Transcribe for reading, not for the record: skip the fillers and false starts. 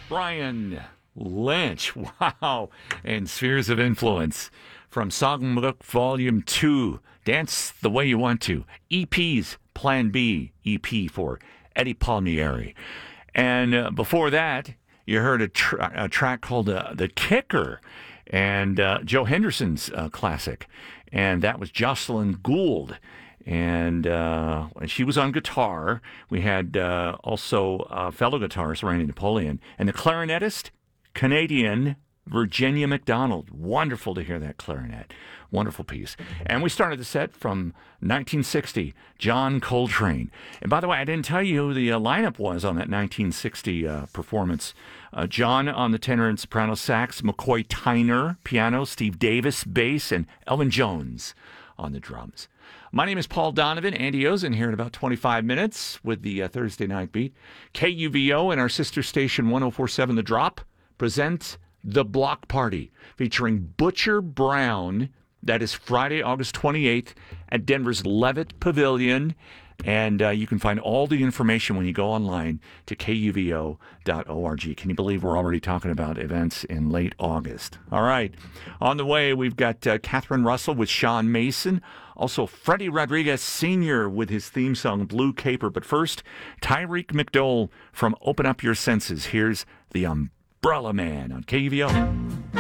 Brian Lynch. Wow. And Spheres of Influence from Songbook Volume 2. Dance the Way You Want to. EP's Plan B EP for Eddie Palmieri. And before that, you heard a track called The Kicker, and Joe Henderson's classic. And that was Jocelyn Gould. And she was on guitar. We had also fellow guitarist Randy Napoleon. And the clarinetist, Canadian Virginia McDonald. Wonderful to hear that clarinet. Wonderful piece. And we started the set from 1960, John Coltrane. And by the way, I didn't tell you who the lineup was on that 1960 performance. John on the tenor and soprano sax, McCoy Tyner, piano, Steve Davis, bass, and Elvin Jones on the drums. My name is Paul Donovan. Andy Ozen here in about 25 minutes with the Thursday Night Beat. KUVO and our sister station 104.7 The Drop present The Block Party, featuring Butcher Brown. That is Friday, August 28th at Denver's Levitt Pavilion. And you can find all the information when you go online to kuvo.org. Can you believe we're already talking about events in late August? All right. On the way, we've got Catherine Russell with Sean Mason. Also, Freddie Rodriguez Sr. with his theme song, Blue Caper. But first, Tyreek McDowell from Open Up Your Senses. Here's the Umbrella Man on KUVO.